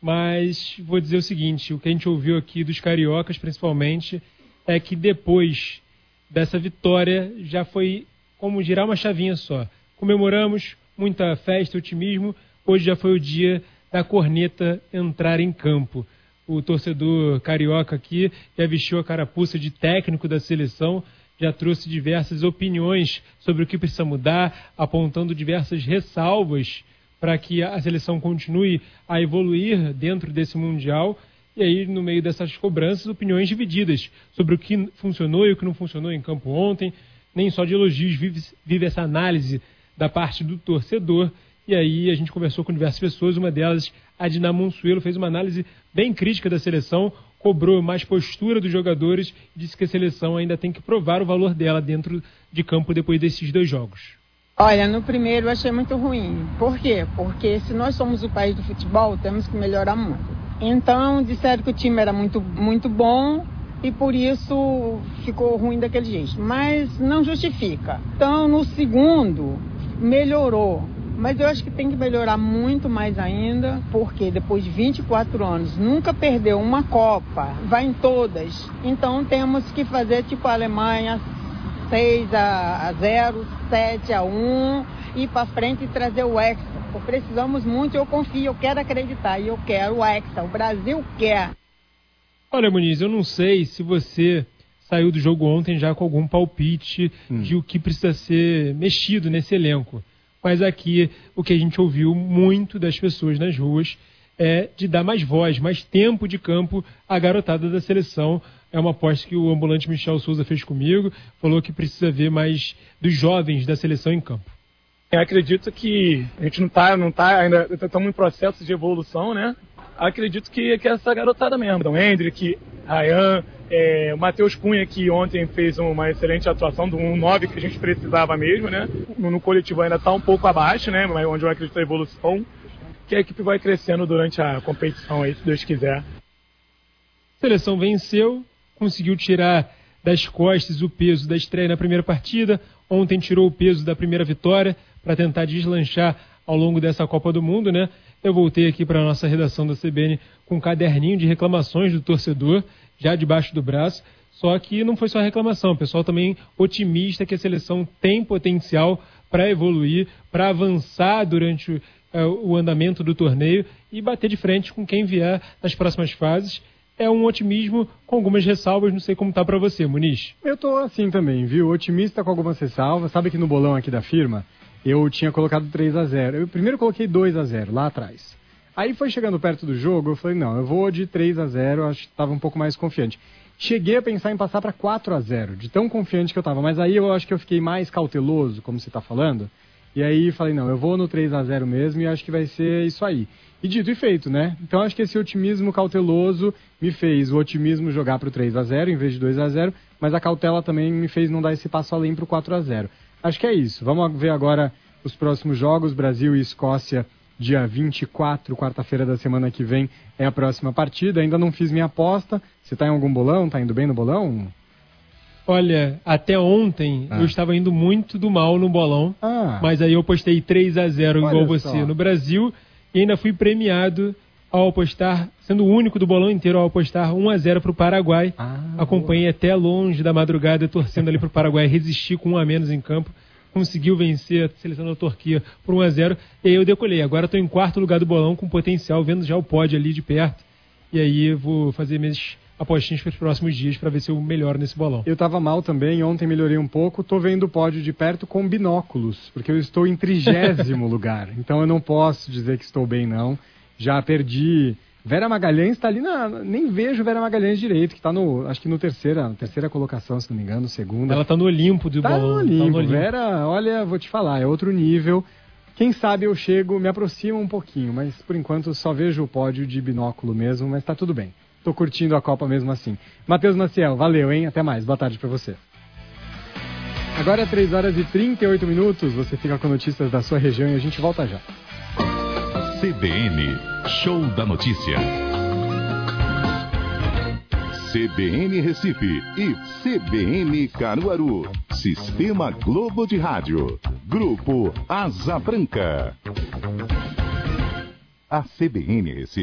mas vou dizer o seguinte, o que a gente ouviu aqui dos cariocas, principalmente, é que depois dessa vitória já foi como girar uma chavinha só. Comemoramos, muita festa, otimismo, hoje já foi o dia da corneta entrar em campo. O torcedor carioca aqui já vestiu a carapuça de técnico da seleção, já trouxe diversas opiniões sobre o que precisa mudar, apontando diversas ressalvas para que a seleção continue a evoluir dentro desse Mundial. E aí, no meio dessas cobranças, opiniões divididas sobre o que funcionou e o que não funcionou em campo ontem. Nem só de elogios vive essa análise da parte do torcedor. E aí a gente conversou com diversas pessoas, uma delas, a Dina Monsuelo, fez uma análise bem crítica da seleção, cobrou mais postura dos jogadores e disse que a seleção ainda tem que provar o valor dela dentro de campo depois desses 2 jogos. Olha, no primeiro eu achei muito ruim. Por quê? Porque se nós somos o país do futebol, temos que melhorar muito. Então, disseram que o time era muito, muito bom e por isso ficou ruim daquele jeito. Mas não justifica. Então, no segundo, melhorou. Mas eu acho que tem que melhorar muito mais ainda, porque depois de 24 anos, nunca perdeu uma Copa, vai em todas. Então, temos que fazer tipo a Alemanha, 6-0, 7-1, ir para frente e trazer o Hexa. Precisamos muito, eu confio, eu quero acreditar e eu quero o Hexa, o Brasil quer. Olha, Muniz, eu não sei se você saiu do jogo ontem já com algum palpite de o que precisa ser mexido nesse elenco. Mas aqui o que a gente ouviu muito das pessoas nas ruas é de dar mais voz, mais tempo de campo à garotada da seleção. É uma aposta que o ambulante Michel Souza fez comigo, falou que precisa ver mais dos jovens da seleção em campo. Eu acredito que a gente não tá ainda, estamos em processo de evolução, né? Acredito que essa garotada mesmo, então Hendrick, Ryan, o Matheus Cunha, que ontem fez uma excelente atuação, do 1-9 que a gente precisava mesmo, né? No coletivo ainda está um pouco abaixo, né? Mas onde eu acredito na evolução, que a equipe vai crescendo durante a competição aí, se Deus quiser. A seleção venceu, conseguiu tirar das costas o peso da estreia na primeira partida, ontem tirou o peso da primeira vitória para tentar deslanchar ao longo dessa Copa do Mundo, né? Eu voltei aqui para a nossa redação da CBN com um caderninho de reclamações do torcedor, já debaixo do braço, só que não foi só reclamação, o pessoal também otimista que a seleção tem potencial para evoluir, para avançar durante o andamento do torneio e bater de frente com quem vier nas próximas fases. É um otimismo com algumas ressalvas, não sei como tá para você, Muniz. Eu tô assim também, viu? Otimista com algumas ressalvas. Sabe que no bolão aqui da firma, eu tinha colocado 3-0. Eu primeiro coloquei 2-0 lá atrás. Aí foi chegando perto do jogo, eu falei, não, eu vou de 3-0, acho que estava um pouco mais confiante. Cheguei a pensar em passar para 4-0, de tão confiante que eu estava, mas aí eu acho que eu fiquei mais cauteloso, como você está falando, e aí falei, não, eu vou no 3-0 mesmo e acho que vai ser isso aí. E dito e feito, né? Então acho que esse otimismo cauteloso me fez o otimismo jogar para o 3-0 em vez de 2-0, mas a cautela também me fez não dar esse passo além para o 4-0. Acho que é isso. Vamos ver agora os próximos jogos, Brasil e Escócia, dia 24, quarta-feira da semana que vem, é a próxima partida. Ainda não fiz minha aposta. Você está em algum bolão? Está indo bem no bolão? Olha, até ontem eu estava indo muito do mal no bolão, mas aí eu postei 3-0 igual você no Brasil e ainda fui premiado ao apostar, sendo o único do bolão inteiro ao apostar 1-0 para o Paraguai. Acompanhei até longe da madrugada, torcendo ali para o Paraguai resistir com 1 a menos em campo. Conseguiu vencer a seleção da Turquia por 1-0 e aí eu decolei. Agora estou em 4º lugar do bolão com potencial, vendo já o pódio ali de perto. E aí eu vou fazer minhas apostinhas para os próximos dias para ver se eu melhoro nesse bolão. Eu estava mal também, ontem melhorei um pouco. Estou vendo o pódio de perto com binóculos, porque eu estou em 30º lugar. Então eu não posso dizer que estou bem, não. Já perdi. Vera Magalhães está ali nem vejo Vera Magalhães direito, que está acho que na terceira colocação, se não me engano, segunda. Ela está no Olimpo do bolão. Tá no Olimpo. Vera, olha, vou te falar, é outro nível. Quem sabe eu chego, me aproximo um pouquinho, mas por enquanto só vejo o pódio de binóculo mesmo, mas tá tudo bem. Tô curtindo a Copa mesmo assim. Matheus Maciel, valeu, hein? Até mais. Boa tarde para você. Agora é 3h38, você fica com notícias da sua região e a gente volta já. CBN, Show da Notícia. CBN Recife e CBN Caruaru. Sistema Globo de Rádio. Grupo Asa Branca. A CBN Recife